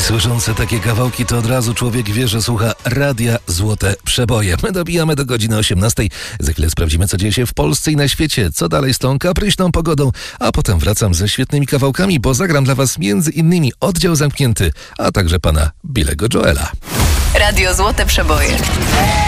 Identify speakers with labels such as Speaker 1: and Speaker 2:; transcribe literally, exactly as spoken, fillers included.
Speaker 1: Słysząc takie kawałki, to od razu człowiek wie, że słucha Radia Złote Przeboje. My dobijamy do godziny osiemnastej. Za chwilę sprawdzimy, co dzieje się w Polsce i na świecie. Co dalej z tą kapryśną pogodą, a potem wracam ze świetnymi kawałkami, bo zagram dla was między innymi Oddział Zamknięty, a także pana Billego Joela.
Speaker 2: Radio Złote Przeboje.